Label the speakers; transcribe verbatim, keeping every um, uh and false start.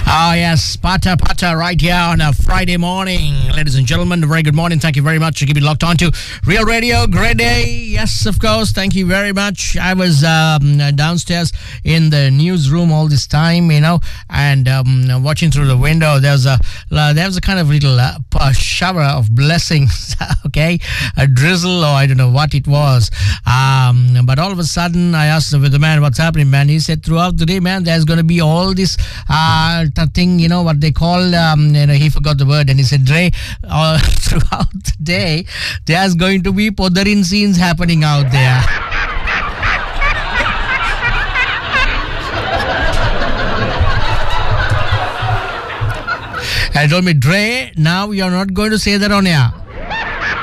Speaker 1: Oh, yes, Pata Pata right here on a Friday morning. Ladies and gentlemen, a very good morning. Thank you very much for keeping locked on to Real Radio. Great day. Yes, of course. Thank you very much. I was um, downstairs in the newsroom all this time, you know, and um, watching through the window. There was a, uh, there was a kind of little uh, shower of blessings, okay? A drizzle, or I don't know what it was. Um, but all of a sudden, I asked the man, what's happening, man? He said, throughout the day, man, there's going to be all this uh, thing, you know, what they call, um, you know, he forgot the word, and he said, Dre, uh, throughout the day, there's going to be Podarin scenes happening out there. And he told me, Dre, now you're not going to say that on air.